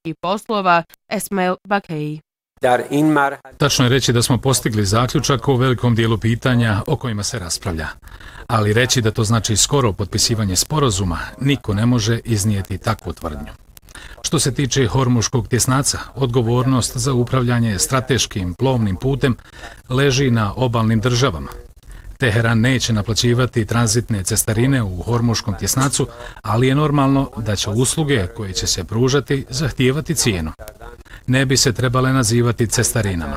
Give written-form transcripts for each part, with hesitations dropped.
vanjskih poslova Esmail Bakei. Tačno je reći da smo postigli zaključak o velikom dijelu pitanja o kojima se raspravlja. Ali reći da to znači skoro potpisivanje sporazuma, niko ne može iznijeti takvu tvrdnju. Što se tiče Hormuškog tjesnaca, odgovornost za upravljanje strateškim plovnim putem leži na obalnim državama. Teheran neće naplaćivati tranzitne cestarine u Hormuškom tjesnacu, ali je normalno da će usluge koje će se pružati zahtijevati cijenu. Ne bi se trebale nazivati cestarinama.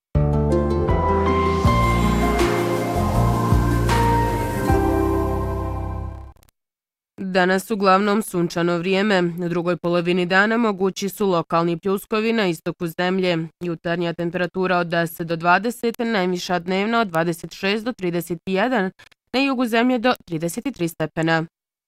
Danas uglavnom sunčano vrijeme. U drugoj polovini dana mogući su lokalni pljuskovi na istoku zemlje. Jutarnja temperatura od 10 do 20, najviša dnevna od 26 do 31, na jugu zemlje do 33 stepena.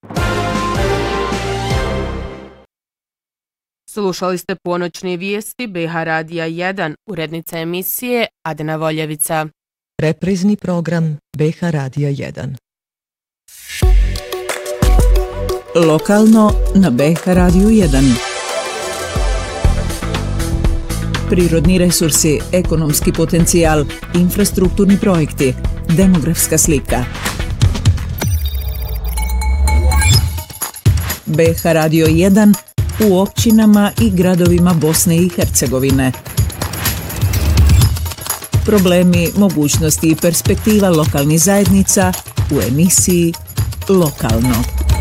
Slušali ste ponoćne vijesti BH Radija 1, urednica emisije Adena Voljevica. Reprizni program BH Radija 1. Lokalno na BH Radiju 1. Prirodni resursi, ekonomski potencijal, infrastrukturni projekti, demografska slika. BH Radio 1 u općinama i gradovima Bosne i Hercegovine. Problemi, mogućnosti i perspektiva lokalnih zajednica u emisiji Lokalno.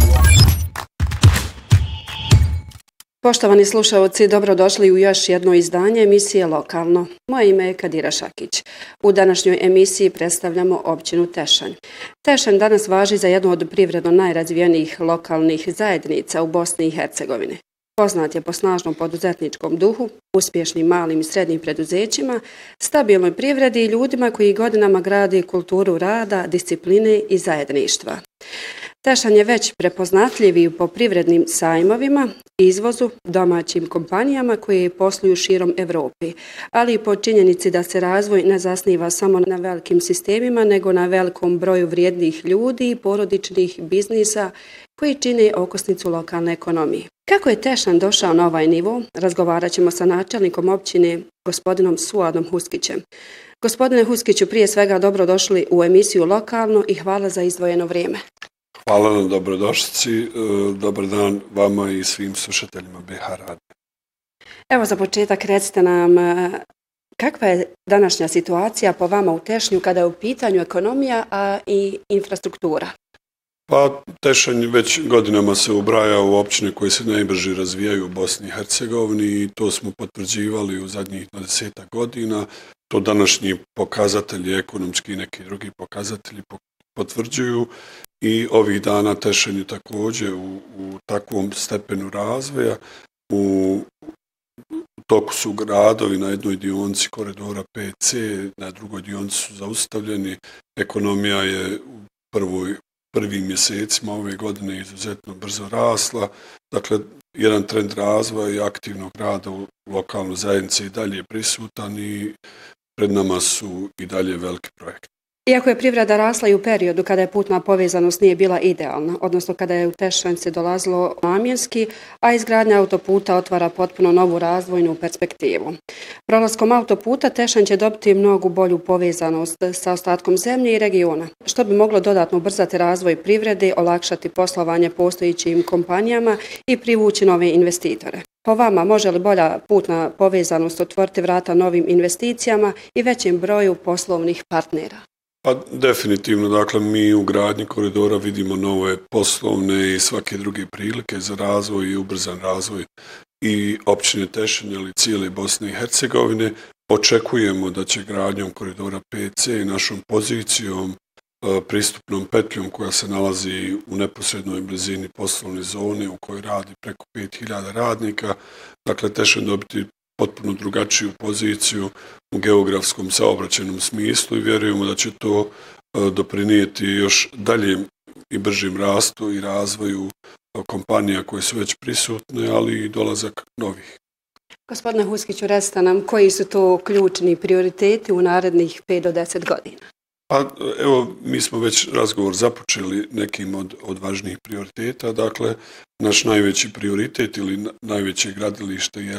Poštovani slušalci, dobrodošli u još jedno izdanje emisije Lokalno. Moje ime je Kadira Šakić. U današnjoj emisiji predstavljamo općinu Tešanj. Tešanj danas važi za jednu od privredno najrazvijenijih lokalnih zajednica u Bosni i Hercegovini. Poznat je po snažnom poduzetničkom duhu, uspješnim malim i srednjim preduzećima, stabilnoj privredi i ljudima koji godinama grade kulturu rada, discipline i zajedništva. Tešanj je već prepoznatljivi po privrednim sajmovima, izvozu, domaćim kompanijama koje posluju širom Evropi, ali i po činjenici da se razvoj ne zasniva samo na velikim sistemima, nego na velikom broju vrijednih ljudi i porodičnih biznisa koji čine okosnicu lokalne ekonomije. Kako je Tešanj došao na ovaj nivo, razgovarat ćemo sa načelnikom općine, gospodinom Suadom Huskićem. Gospodine Huskiću, prije svega dobrodošli u emisiju Lokalno i hvala za izdvojeno vrijeme. Hvala na dobrodošlici, dobar dan vama i svim slušateljima BH Radija. Evo za početak recite nam kakva je današnja situacija po vama u Tešnju kada je u pitanju ekonomija, a i infrastruktura? Pa Tešanj već godinama se ubraja u općine koje se najbrže razvijaju u Bosni i Hercegovini i to smo potvrđivali u zadnjih 20 godina. To današnji pokazatelji, ekonomski i neki drugi pokazatelji potvrđuju. I ovih dana Tešanj je također u takvom stepenu razvoja. U toku su gradovi na jednoj dionici koridora 5C, na drugoj dionici su zaustavljeni. Ekonomija je u prvim mjesecima ove godine izuzetno brzo rasla. Dakle, jedan trend razvoja i aktivnog rada u lokalnoj zajednici i dalje prisutan i pred nama su i dalje veliki projekti. Iako je privreda rasla i u periodu kada je putna povezanost nije bila idealna, odnosno kada je u Tešanj se dolazilo namjenski, a izgradnja autoputa otvara potpuno novu razvojnu perspektivu. Prolaskom autoputa Tešanj će dobiti mnogo bolju povezanost sa ostatkom zemlje i regiona, što bi moglo dodatno ubrzati razvoj privrede, olakšati poslovanje postojećim kompanijama i privući nove investitore. Po vama, može li bolja putna povezanost otvoriti vrata novim investicijama i većem broju poslovnih partnera? Pa definitivno, dakle mi u gradnji koridora vidimo nove poslovne i svake druge prilike za razvoj i ubrzan razvoj i općine Tešanj ili cijele Bosne i Hercegovine. Očekujemo da će gradnjom koridora 5C i našom pozicijom, pristupnom petljom koja se nalazi u neposrednoj blizini poslovne zone u kojoj radi preko 5000 radnika, dakle Tešanj dobiti potpuno drugačiju poziciju u geografskom saobraćajnom smislu i vjerujemo da će to doprinijeti još daljem i bržim rastu i razvoju kompanija koje su već prisutne, ali i dolazak novih. Gospodine Huskiću, recite nam koji su to ključni prioriteti u narednih 5 do 10 godina? Pa evo, mi smo već razgovor započeli nekim od važnijih prioriteta. Dakle, naš najveći prioritet ili najveće gradilište je